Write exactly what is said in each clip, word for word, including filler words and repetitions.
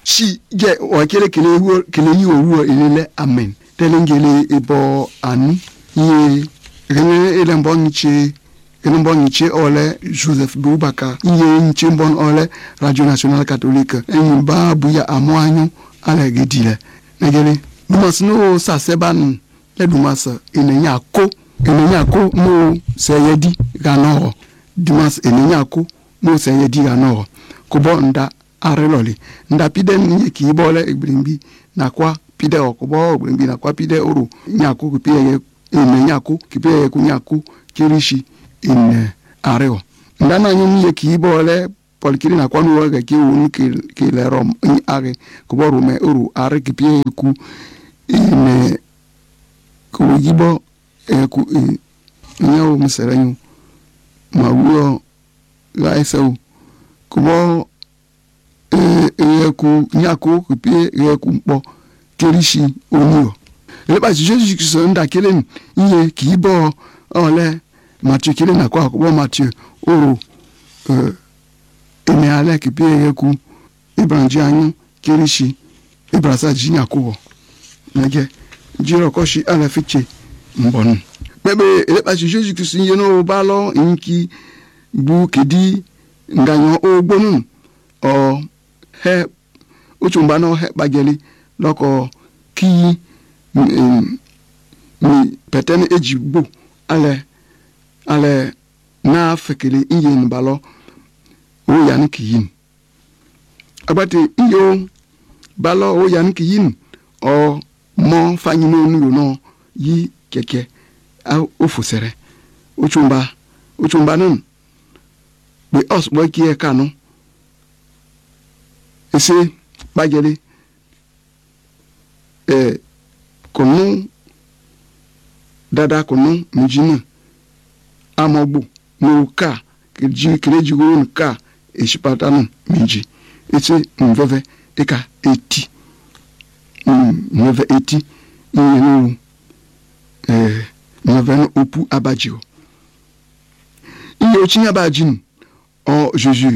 shi je o kele kele kele yi oru ilele amen telengele ebo ani ye rene ele mbonche ele mbonche ole Joseph Boubaka ye nche mbon ole Radio Nationale Catholique en ba buya amoanyo ala gedile negele numasno sa seban le dumasa enenya ko enenya ko mo seyedi ganoro dimas enenya ko mo seyedi ganoro ko bo nda areloli nda pide ni ki bole egbrimbi na kwa pide okobo egbrimbi na kwa pide oru nyako ku pie enenya ko ki pie ku nyako kirishi in areo nda na nyi ki bole polkiri na kwa no ga ki wonu ki le rom are ko bo rume oru are ki pie ku in ko yibo e ku nyawo mseranyu mawuo la esau ko bo e ku nyako ku pie e ku mpo kerishi onio le ba Jésus Christ nda kelen iye ki bo ole Mathieu kelen na kwa ko bo Mathieu oro euh ene ale ki pie e ku ibranji anyu kerishi ibrasa jinyako nage jiro koshi ala fiche mbonu bebe le ba Jésus Christ ye no balo inki bu kedi nganyo ogbonu o he uchumba no he bageli loko ki mi petene ejigbo ale ale na fekele iye nbalo o yan kiyin abate iyo balo o yan kiyin o mo fanyino nu no yi keke a ofusere uchumba uchumba nun be os boy ki kanu ese bagele eh kono dada kono mjina amogbu no ka keji keji go ka eshipatanu minji ese mveve eka eti mveve eti ni eh mveve opu abajio iyo chinya bajin o Jésus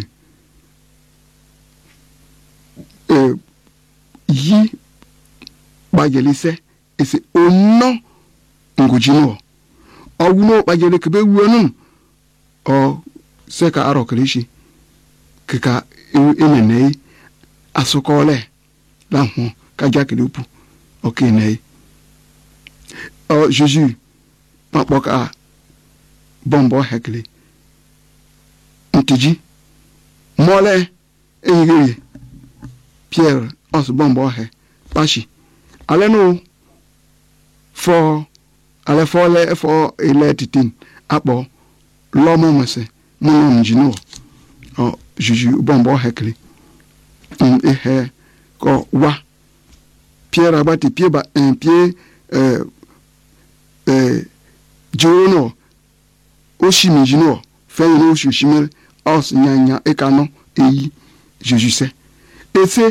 eh yi bagele se ese ono ngujino awuno bagele kebe wuonu o se ka aro krishi kika enene asokole la ho ka jakele opu okenei o Jésus papoka bombo hekle ntiji mole eyigere Pierre os bombo he pashi aleno for ale for le for eletitin apo lomo mose mono njino o Jésus bombo hekle um ehe ko wa Pierre abati pie ba un pied euh euh jono oshimijino fe no shushimel os nyanya ekano eyi Jésus se ese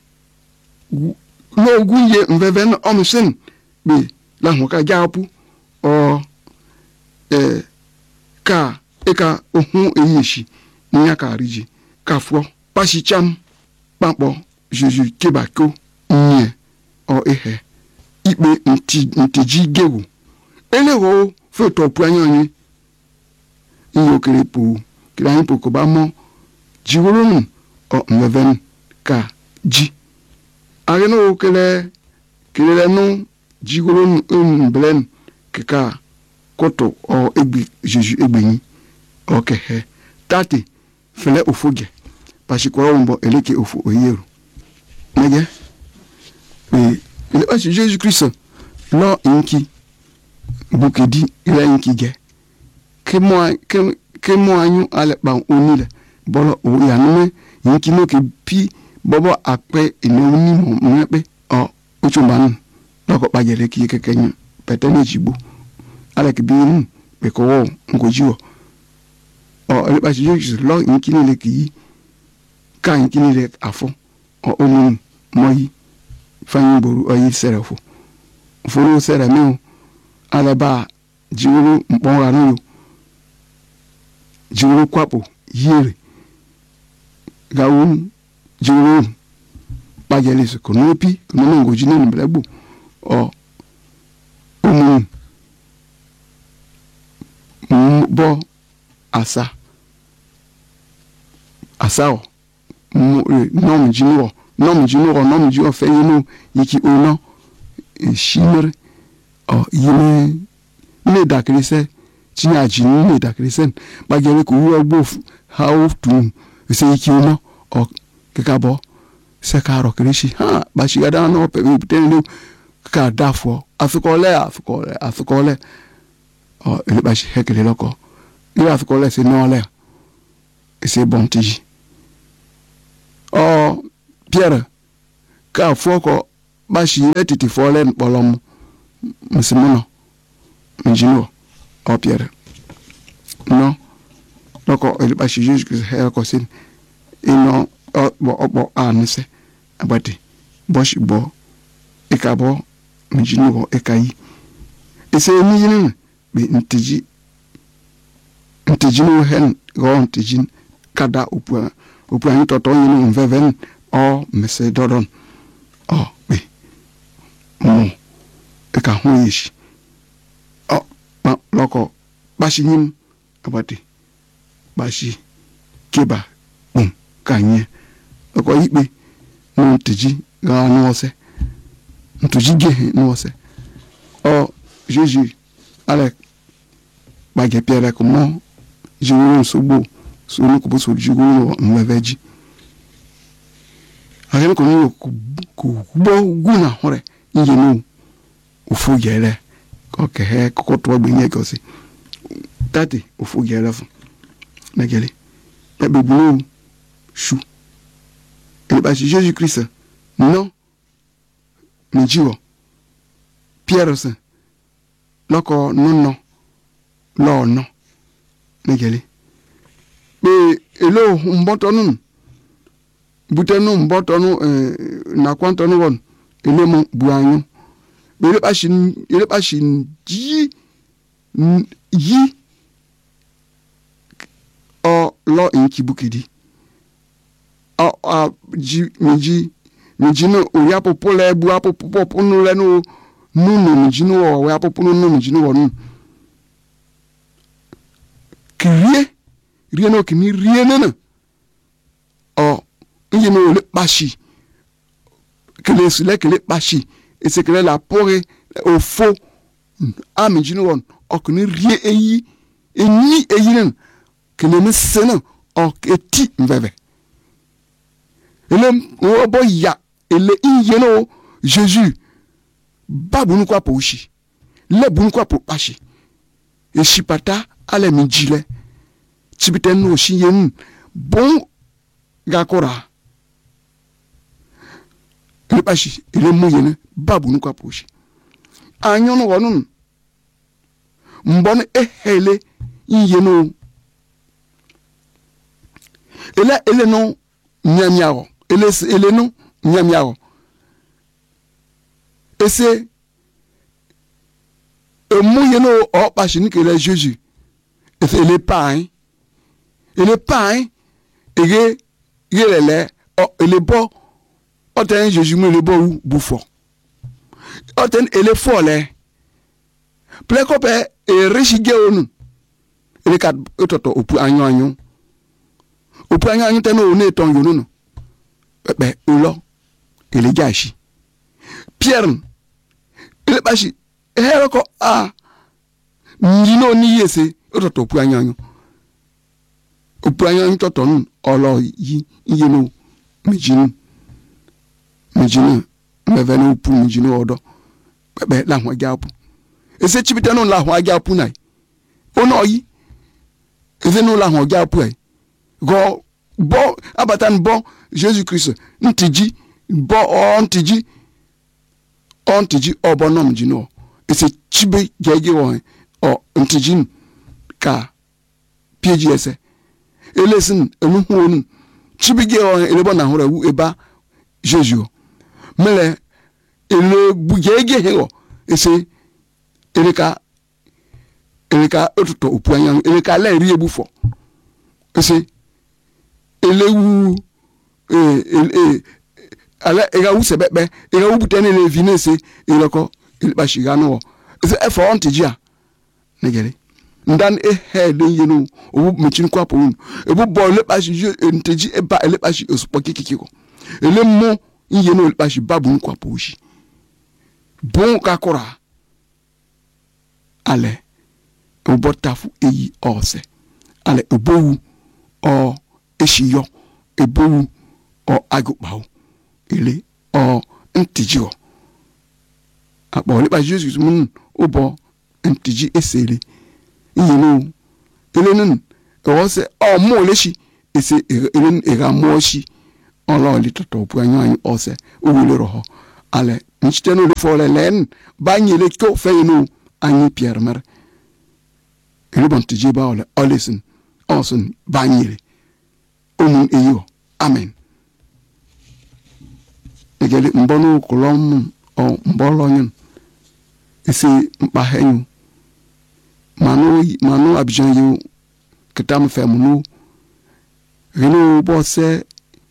no guye mveven omsen be la hoka japu o eh ka eka ohun eyishi nya ka riji kafo pasicham papo Jésus kebako nye o ehe ipe nti ntiji gewu elewo fe to puanyanyi iyo kerepu kirayin poko ba mo jiworonu o mveven ka ji ageno kele kele no jigoro un blen keka koto o egbi Jésus egbeyin okehe tati fele ofoge pashikoro mbo eleke ofu oyero nege e ile ba Jésus Christ lo inki bukedi ile inki ge ke mo ke ke mo anyu ale ba onile bolo o ya nme inki no ke pi bobo akpe inoni mo mpe o uchumban loko pagele ki kekenya petene jibu ale ki bin be ko ngojiwo o le ba Jésus lo inkini le ki ka inkini le afo o onu moyi fanyi boru o yi serefo foro sere me ale ba jiwu mpora no jiwu kwapo yire gawun jiwu bagelis konopi kono ngoji ne mblebo o umu bo asa asa o nom jino nom jino nom jino fe yino yiki ono shimere o yime ne dakrise tinya jini ne dakrisen bagele ko wo gbof how to se yiki ono o kekabo se karo krishi ha ba shiga da no pe tenu ka dafo afikole afikole afikole o ele ba shi hekele loko ile afikole se no le se bon tiji o Pierre ka foko ba shi etiti fole polom msimuno njino o Pierre no loko ele ba shi juge que he ko sin ino o bo bo anse abati bosh bo ekabo njino ekai ese ni yin bi ntiji ntiji no hen go ntiji kada opu opu an toto yin veven o mese dodon o be mo eka hu yishi o ma loko bashi yin abati bashi keba um kanye loko ikpe no ntiji ga no ose ntiji ge no ose o Jésus ale bagye Pierre comment je veux sobo so no ko so jugo no mweveji agene ko no ko bo guna hore nje no ofu yele ko ke he ko to gbenye ko si tati ofu yele fu na gele na bebu chou et ba Jésus Christ non njiwo Pierre se loko nonno lo no negeli be elo mbotonu butenu mbotonu eh, na kwantonu won ele mo buanyu be le pashin ele pashin yi yi o lo inkibukidi o a ji miji miji no oya popole bu apopopo nu le no nu no miji no o ya popo nu miji no won kriye riye no kimi riye nana o nje no le pashi kele sule kele pashi et c'est que la poré au faux a miji no won o kini riye eyi eni eyi nan kele ne sena o eti mveve ele o bo ya ele inye no Jésus babu nkwa po ushi le bu nkwa po pashi e shipata ale mijile tibiten no shi yen bon gakora le pashi ele moyene babu nkwa po ushi anyo no wonun mbon ehele inye no ele ele no nyamiago ele ele no nyamiago ese emu yeno o pashi ni kele Jésus ese ele pain ele pain ege yelele o ele bo o ten Jésus mu ele bo bufo o ten ele fole plekope e rishige onu ele kat ototo opu anyo anyo opu anyo anyo ten o ne ton yo no be ulo ele jashi Pierre ele bashi heroko a njino ni yese ototo opu anyo anyo opu anyo anyo toto nun olo yi yeno mejinu mejinu meveno opu mejinu odo be la ho ajapu ese chibite no la ho ajapu nai ono yi ese no la ho ajapu ai go bo abatan bo Jésus Christ ntiji bo o ntiji ontiji obonom jino ese chibe gege won o ntiji ka P G S elesin enuhu onu chibe ge won elebo na hora wu eba Jésus mele ele bugege hewo ese eleka eleka otuto opuanya eleka la ri ebufo ese elewu eh eh ala ega use bebe ega ubutene le vinese iloko ilbashiga no ese e for ontijia negere ndan e head yenu obu mechin kwa po ebu boy le bashi ntiji e ba le bashi ospo kikikiko ele mo yenu le bashi babu kwa po shi bon kakora ale obotafu eyi ose ale obowu o eshiyo ebowu o agukbawo ele o ntijio abo le bashi Jesus mun obo ntiji esele yinu elenen o se o mo leshi ese elen era moshi olo li toto pu anyo o se o wele roho ale nchiteno le fole len banyele ko feyinu anyi pierre mer ele bon tiji ba ole olesen osun banyele omun eyo amen egele mbono kolom o mbolo nyen ese mpa henyu manu manu abjan yu ketam femunu reno bose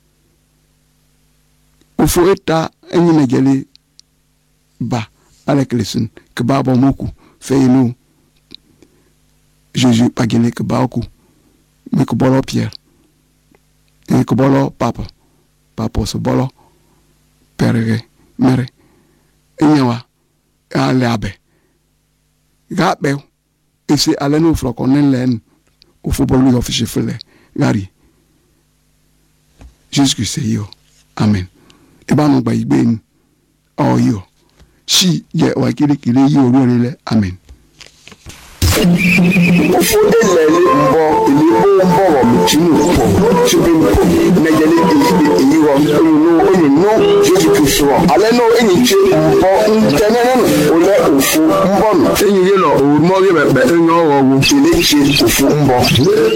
ofo eta enyi negele ba avec les sun que babo moku feyinu Jésus pagene que baoku me ko bolo Pierre e ko bolo papa papa so bolo perere mere enyawa ale abe gabe ese aleno floko nen au football lui officier fele gari Jésus c'est yo amen e ba no gba igbe ni o yo si ye wa kire kire yo ru le amen ofo elele mbo ile bo mbo wo mi tinu ko chibi ko nejele eyi wo no onu no Jésus Christ wo ale no enyi che bo ntenene no ole ofo mbo no enyi ye lo o mo ye be enyo wo wo ile che ofo mbo